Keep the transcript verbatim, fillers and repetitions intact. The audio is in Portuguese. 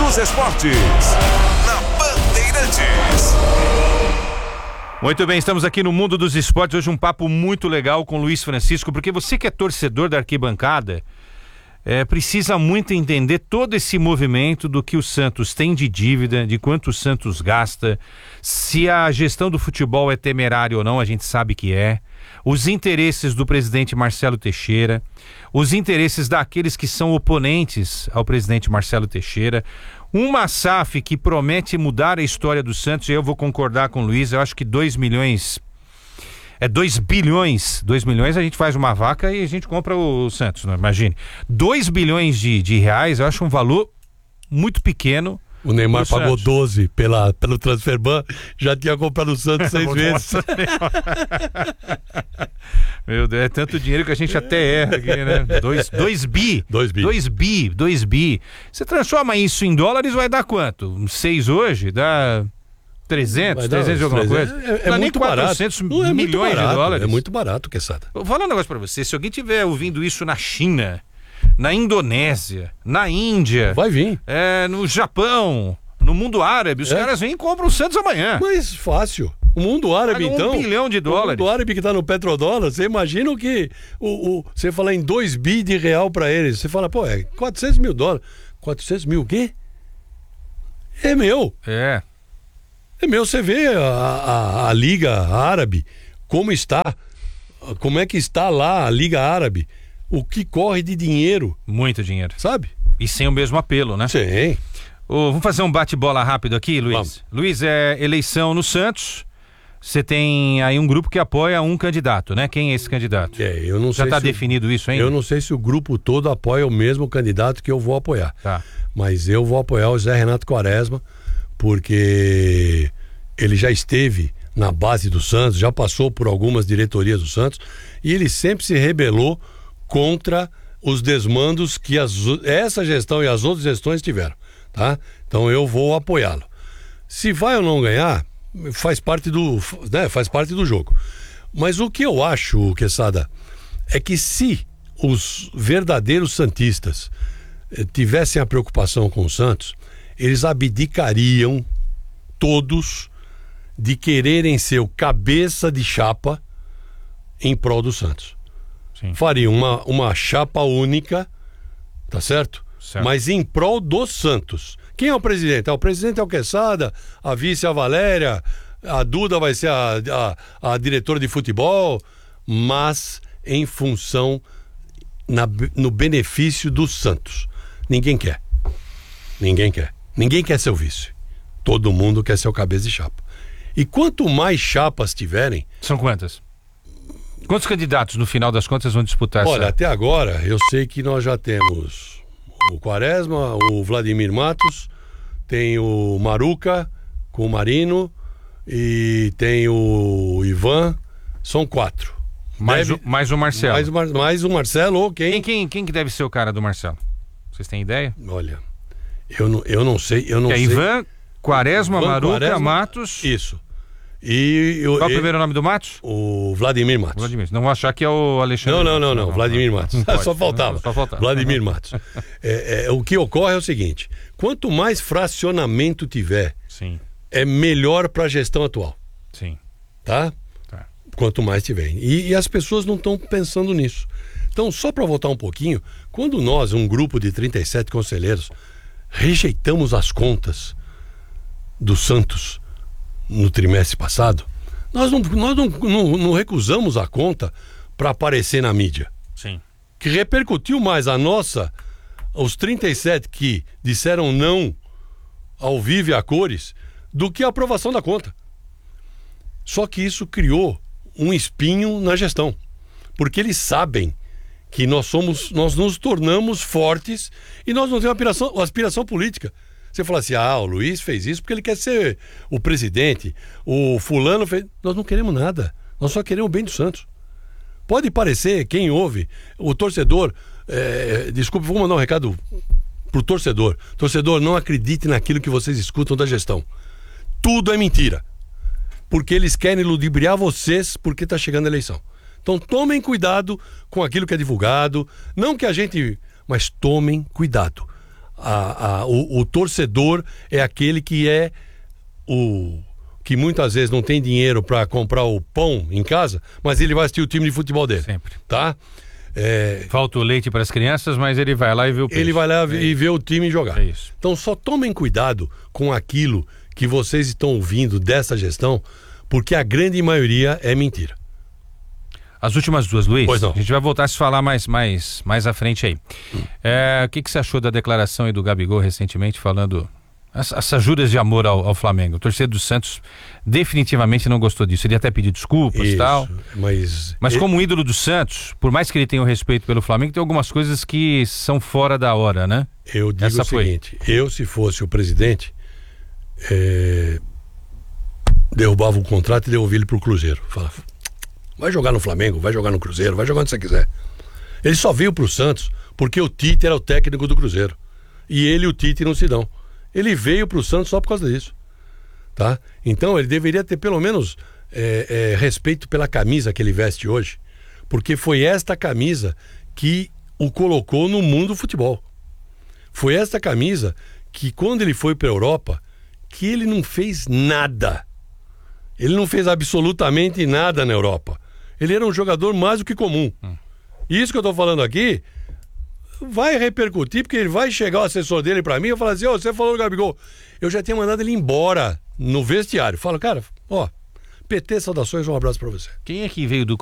dos Esportes, na Bandeirantes. Muito bem, estamos aqui no Mundo dos Esportes, hoje um papo muito legal com o Luiz Francisco, porque você que é torcedor da arquibancada, é, precisa muito entender todo esse movimento do que o Santos tem de dívida, de quanto o Santos gasta, se a gestão do futebol é temerária ou não, a gente sabe que é, os interesses do presidente Marcelo Teixeira, os interesses daqueles que são oponentes ao presidente Marcelo Teixeira, uma S A F que promete mudar a história do Santos, e eu vou concordar com o Luiz, eu acho que dois milhões, é dois bilhões, dois milhões a gente faz uma vaca e a gente compra o Santos, não, imagine. dois bilhões de, de reais, eu acho um valor muito pequeno. O Neymar pagou doze pela, pelo Transferban, já tinha comprado o Santos seis vezes. Meu Deus, é tanto dinheiro que a gente até erra aqui, né? Dois, dois bi. Dois bi. Dois bi, dois bi. Você transforma isso em dólares, vai dar quanto? Seis hoje? Dá trezentos, trezentos de alguma coisa? É, é, é muito quatrocentos barato. Não, é milhões muito barato, de dólares. É muito barato, Quesada. Vou falar um negócio pra você, se alguém estiver ouvindo isso na China, na Indonésia, na Índia, vai vir. É, no Japão, no mundo árabe, os é. caras vêm e compram o Santos amanhã. Mas fácil. O mundo árabe, Paga então. Um bilhão de dólares. O mundo árabe que tá no petrodólar, você imagina o que. O, o, você fala em dois bi de real pra eles. Você fala, pô, é quatrocentos mil dólares. quatrocentos mil o quê? É meu. É. É meu. Você vê a, a, a Liga Árabe, como está. Como é que está lá a Liga Árabe. O que corre de dinheiro. Muito dinheiro. Sabe? E sem o mesmo apelo, né? Sim. Oh, vamos fazer um bate-bola rápido aqui, Luiz? Vamos. Luiz, é eleição no Santos. Você tem aí um grupo que apoia um candidato, né? Quem é esse candidato? É, eu não Já sei. está se definido o, isso ainda? Eu não sei se o grupo todo apoia o mesmo candidato que eu vou apoiar. Tá. Mas eu vou apoiar o Zé Renato Quaresma, porque ele já esteve na base do Santos, já passou por algumas diretorias do Santos, e ele sempre se rebelou contra os desmandos que as, essa gestão e as outras gestões tiveram, tá? Então eu vou apoiá-lo. Se vai ou não ganhar, faz parte do, né, faz parte do jogo. Mas o que eu acho, Quesada, é que se os verdadeiros santistas eh, tivessem a preocupação com o Santos, eles abdicariam todos de quererem ser o cabeça de chapa em prol do Santos. Sim. Faria uma, uma chapa única, tá certo? Certo? Mas em prol do Santos. Quem é o presidente? Ah, o presidente é o Quesada, a vice é a Valéria, a Duda vai ser a, a, a diretora de futebol, mas em função, na, no benefício do Santos. Ninguém quer. Ninguém quer. Ninguém quer ser o vice. Todo mundo quer ser o cabeça de chapa. E quanto mais chapas tiverem... São quantas? Quantos candidatos, no final das contas, vão disputar essa? Olha, até agora, eu sei que nós já temos o Quaresma, o Vladimir Matos, tem o Maruca com o Marino e tem o Ivan, são quatro. Mais, deve... o, mais o Marcelo. Mais, mais, mais o Marcelo, ou quem? Quem, quem? Quem que deve ser o cara do Marcelo? Vocês têm ideia? Olha, eu não, eu não sei, eu não é sei. Ivan, Quaresma, Ivan, Maruca, Quaresma, Matos. Isso. E, eu, Qual é o e, primeiro nome do Matos? O Vladimir Matos. Vladimir. Não vou achar que é o Alexandre. Não, não, não, não. não. Vladimir Matos. Não pode, só faltava. Não, só faltava. Vladimir Matos. É, é, o que ocorre é o seguinte: quanto mais fracionamento tiver, sim, é melhor para a gestão atual. Sim. Tá? Tá. Quanto mais tiver. E, e as pessoas não estão pensando nisso. Então, só para voltar um pouquinho, quando nós, um grupo de trinta e sete conselheiros, rejeitamos as contas do Santos no trimestre passado, nós não, nós não, não, não recusamos a conta para aparecer na mídia. Sim. Que repercutiu mais a nossa, os trinta e sete que disseram não ao vivo e a cores, do que a aprovação da conta. Só que isso criou um espinho na gestão, porque eles sabem que nós somos, nós nos tornamos fortes e nós não temos aspiração, aspiração política. Você fala assim, ah, o Luiz fez isso porque ele quer ser o presidente, o fulano fez... Nós não queremos nada, nós só queremos o bem do Santos. Pode parecer, quem ouve, o torcedor, é, desculpe, vou mandar um recado pro torcedor. Torcedor, não acredite naquilo que vocês escutam da gestão. Tudo é mentira. Porque eles querem ludibriar vocês porque está chegando a eleição. Então tomem cuidado com aquilo que é divulgado, não que a gente... Mas tomem cuidado. a, a, o, o torcedor é aquele que é o... que muitas vezes não tem dinheiro para comprar o pão em casa, mas ele vai assistir o time de futebol dele. Sempre. Tá? É... Falta o leite para as crianças, mas ele vai lá e vê o peixe. Ele vai lá é e vê o time jogar. É isso. Então só tomem cuidado com aquilo que vocês estão ouvindo dessa gestão, porque a grande maioria é mentira. As últimas duas, Luiz. Pois não. A gente vai voltar a se falar mais, mais, mais à frente aí. Hum. É, o que, que você achou da declaração aí do Gabigol recentemente falando... Essas juras de amor ao, ao Flamengo. O torcedor do Santos definitivamente não gostou disso. Ele até pediu desculpas e tal. Mas, mas ele... como um ídolo do Santos, por mais que ele tenha o respeito pelo Flamengo, tem algumas coisas que são fora da hora, né? Eu digo Essa o foi. seguinte, eu se fosse o presidente, é... derrubava o contrato e devolvia ele pro Cruzeiro. Falava, vai jogar no Flamengo, vai jogar no Cruzeiro, vai jogar onde você quiser. Ele só veio pro Santos porque o Tite era o técnico do Cruzeiro. E ele e o Tite não se dão. Ele veio para o Santos só por causa disso, tá? Então ele deveria ter pelo menos é, é, respeito pela camisa que ele veste hoje, porque foi esta camisa que o colocou no mundo do futebol. Foi esta camisa que quando ele foi para a Europa, que ele não fez nada. Ele não fez absolutamente nada na Europa. Ele era um jogador mais do que comum. Hum. Isso que eu estou falando aqui vai repercutir, porque ele vai chegar o assessor dele pra mim e falar assim, ó, oh, você falou do Gabigol, eu já tinha mandado ele embora no vestiário. Falo, cara, ó, P T, saudações, um abraço pra você. Quem é que veio do